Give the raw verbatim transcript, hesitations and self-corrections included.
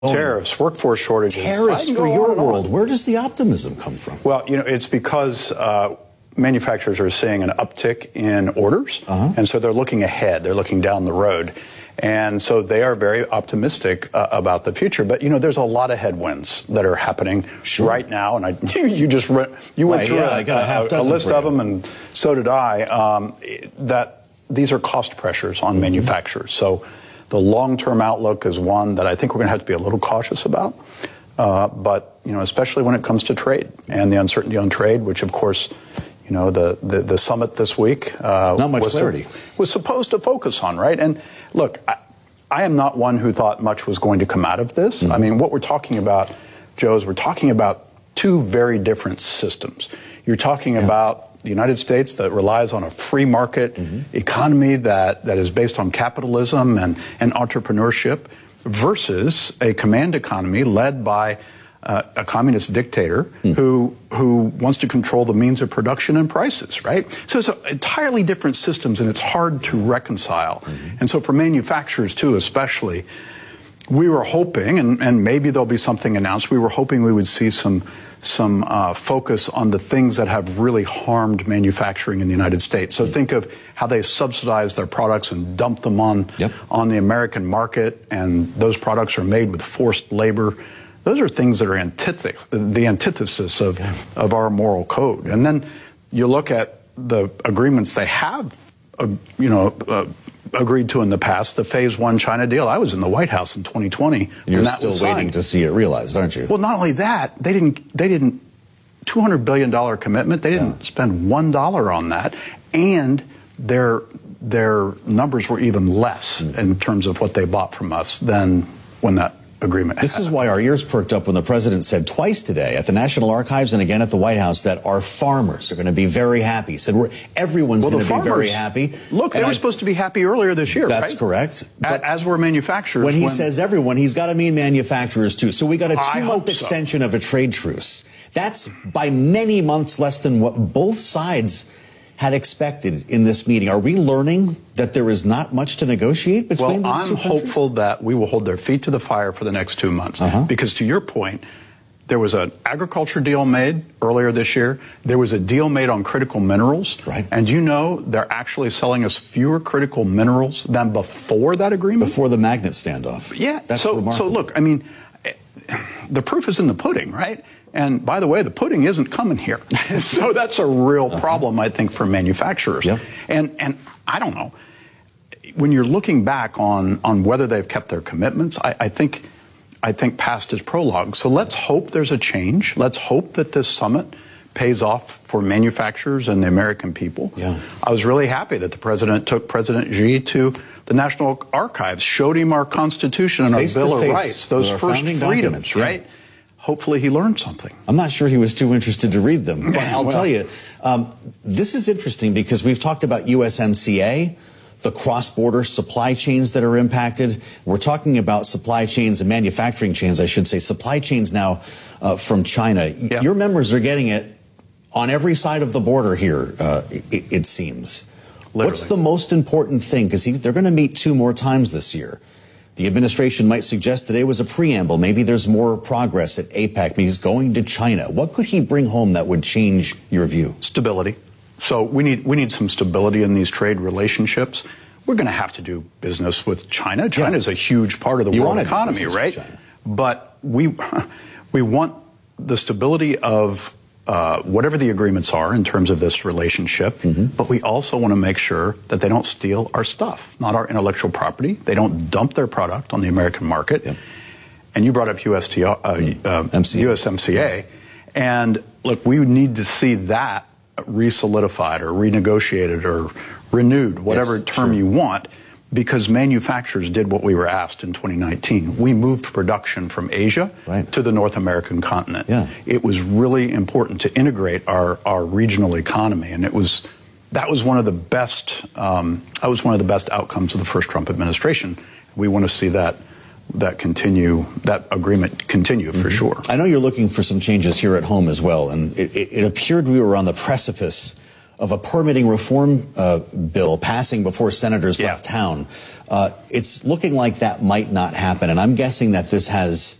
Tariffs, workforce shortages. Tariffs for your world. Where does the optimism come from? Well, you know, it's because uh, manufacturers are seeing an uptick in orders, uh-huh. and so they're looking ahead. They're looking down the road. And so they are very optimistic uh, about the future. But, you know, there's a lot of headwinds that are happening sure. right now. And I, you, you just re- you went well, through yeah, a, I got a, half a, a list of you. them, and so did I, um, that these are cost pressures on mm-hmm. manufacturers. So the long-term outlook is one that I think we're going to have to be a little cautious about. Uh, but, you know, especially when it comes to trade and the uncertainty on trade, which, of course, you know, the, the, the summit this week uh, Not much was, clarity. was supposed to focus on, right? And look, I, I am not one who thought much was going to come out of this. Mm-hmm. I mean, what we're talking about, Joe, is we're talking about two very different systems. You're talking yeah. about the United States that relies on a free market mm-hmm. economy that, that is based on capitalism and, and entrepreneurship versus a command economy led by uh, a communist dictator mm. who who wants to control the means of production and prices, right? So it's a, entirely different systems, and it's hard to reconcile. Mm-hmm. And so for manufacturers, too, especially, we were hoping, and, and maybe there'll be something announced, we were hoping we would see some some uh, focus on the things that have really harmed manufacturing in the United States. So mm-hmm. think of how they subsidize their products and dump them on yep. on the American market, and those products are made with forced labor. Those are things that are antithesis, the antithesis of, yeah. of our moral code. And then you look at the agreements they have, uh, you know, uh, agreed to in the past, the Phase One China deal. I was in the White House in twenty twenty. You're that still was waiting signed. to see it realized, aren't you? Well, not only that, they didn't, they didn't, two hundred billion dollars commitment, they didn't yeah. spend one dollar on that, and their, their numbers were even less mm-hmm. in terms of what they bought from us than when that agreement This happened. is why our ears perked up when the president said twice today at the National Archives and again at the White House that our farmers are going to be very happy. He said we're, everyone's well, going to farmers, be very happy. Look, they and were I, supposed to be happy earlier this year, That's right? correct. But as were manufacturers. When he when, says everyone, he's got to mean manufacturers too. So we got a two-month so. extension of a trade truce. That's by many months less than what both sides had expected in this meeting. Are we learning that there is not much to negotiate between well, these I'm two countries? hopeful that we will hold their feet to the fire for the next two months. Uh-huh. Because to your point, there was an agriculture deal made earlier this year. There was a deal made on critical minerals. Right. And you know they're actually selling us fewer critical minerals than before that agreement? Before the magnet standoff. Yeah. That's so, remarkable. so look, I mean, the proof is in the pudding, right? And by the way, the pudding isn't coming here. So that's a real problem, I think, for manufacturers. Yep. And and I don't know. When you're looking back on, on whether they've kept their commitments, I, I think I think past is prologue. So let's hope there's a change. Let's hope that this summit pays off for manufacturers and the American people. Yeah. I was really happy that the president took President Xi to the National Archives, showed him our Constitution and Face our Bill to face of Rights, those with our first founding freedoms, documents, yeah. right? Hopefully he learned something. I'm not sure he was too interested to read them. But I'll well, tell you, um, this is interesting because we've talked about U S M C A, the cross-border supply chains that are impacted. We're talking about supply chains and manufacturing chains, I should say, supply chains now uh, from China. Yeah. Your members are getting it on every side of the border here, uh, it, it seems. Literally. What's the most important thing? Because they're going to meet two more times this year. The administration might suggest today was a preamble. Maybe there's more progress at APEC. He's going to China. What could he bring home that would change your view? Stability. So we need we need some stability in these trade relationships. We're going to have to do business with China. China is yeah. a huge part of the you world economy, right? But we we want the stability of uh, whatever the agreements are in terms of this relationship, mm-hmm. but we also want to make sure that they don't steal our stuff, not our intellectual property. They don't dump their product on the American market. Yep. And you brought up U S T R, uh, mm-hmm. uh, M C A. U S M C A. And look, we need to see that re-solidified or renegotiated or renewed, whatever yes, term sure. you want, because manufacturers did what we were asked in twenty nineteen. We moved production from Asia right. to the North American continent. Yeah. It was really important to integrate our, our regional economy, and it was that was one of the best um, that was one of the best outcomes of the first Trump administration. We want to see that that continue, that agreement continue for mm-hmm. sure. I know you're looking for some changes here at home as well, and it, it, it appeared we were on the precipice of a permitting reform uh, bill passing before senators yeah. left town. Uh, it's looking like that might not happen, and I'm guessing that this has